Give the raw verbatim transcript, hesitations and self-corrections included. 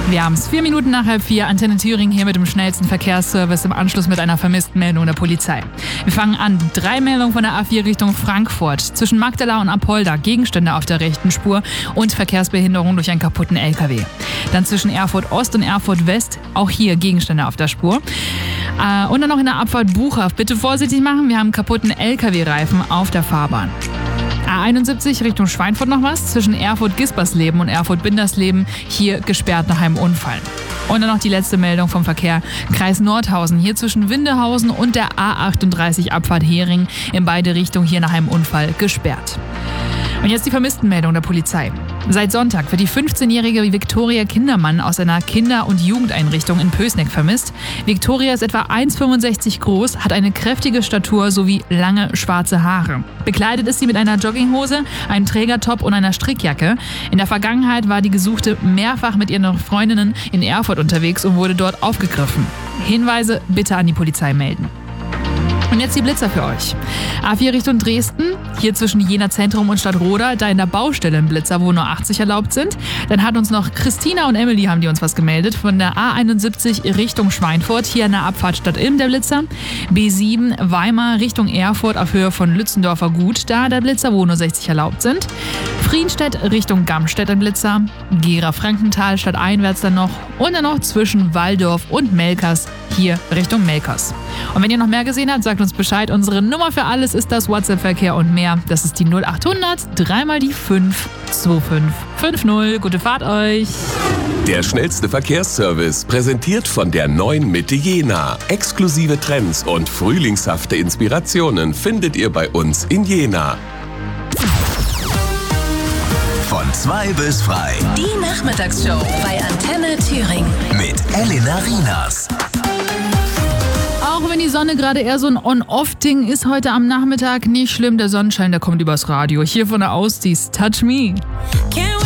Wir haben es vier Minuten nach halb vier. Antenne Thüringen hier mit dem schnellsten Verkehrsservice im Anschluss mit einer vermissten Meldung der Polizei. Wir fangen an. Drei Meldungen von der A vier Richtung Frankfurt. Zwischen Magdala und Apolda Gegenstände auf der rechten Spur und Verkehrsbehinderung durch einen kaputten L K W. Dann zwischen Erfurt Ost und Erfurt West auch hier Gegenstände auf der Spur. Äh, und dann noch in der Abfahrt Buchhaft. Bitte vorsichtig machen, wir haben einen kaputten L K W-Reifen auf der Fahrbahn. A einundsiebzig Richtung Schweinfurt noch was. Zwischen Erfurt-Gispersleben und Erfurt-Bindersleben hier gesperrt nach einem Unfall. Und dann noch die letzte Meldung vom Verkehr. Kreis Nordhausen, hier zwischen Windehausen und der A achtunddreißig Abfahrt Hering in beide Richtungen hier nach einem Unfall gesperrt. Und jetzt die Vermisstenmeldung der Polizei. Seit Sonntag wird die fünfzehnjährige Viktoria Kindermann aus einer Kinder- und Jugendeinrichtung in Pößneck vermisst. Viktoria ist etwa eins Komma fünfundsechzig groß, hat eine kräftige Statur sowie lange schwarze Haare. Bekleidet ist sie mit einer Jogginghose, einem Trägertop und einer Strickjacke. In der Vergangenheit war die Gesuchte mehrfach mit ihren Freundinnen in Erfurt unterwegs und wurde dort aufgegriffen. Hinweise bitte an die Polizei melden. Und jetzt die Blitzer für euch. A vier Richtung Dresden, hier zwischen Jena Zentrum und Stadtroda, da in der Baustelle ein Blitzer, wo nur achtzig erlaubt sind. Dann hat uns noch Christina und Emily, haben die uns was gemeldet, von der A einundsiebzig Richtung Schweinfurt, hier an der Abfahrt Stadt-Ilm der Blitzer. B sieben Weimar Richtung Erfurt auf Höhe von Lützendorfer Gut, da der Blitzer, wo nur sechzig erlaubt sind. Frienstedt Richtung Gamstedt ein Blitzer. Gera Frankenthal stadteinwärts dann noch. Und dann noch zwischen Walldorf und Melkers, hier Richtung Melkers. Und wenn ihr noch mehr gesehen habt, sagt uns Bescheid. Unsere Nummer für alles ist das WhatsApp-Verkehr und mehr. Das ist die null achthundert, dreimal die fünf, zwei fünf fünf null. Gute Fahrt euch! Der schnellste Verkehrsservice, präsentiert von der neuen Mitte Jena. Exklusive Trends und frühlingshafte Inspirationen findet ihr bei uns in Jena. Von zwei bis frei. Die Nachmittagsshow bei Antenne Thüringen. Mit Elena Rienas. Auch wenn die Sonne gerade eher so ein On-Off-Ding ist heute am Nachmittag, nicht schlimm. Der Sonnenschein, der kommt übers Radio. Hier von der Ausdies. Touch Me. Can't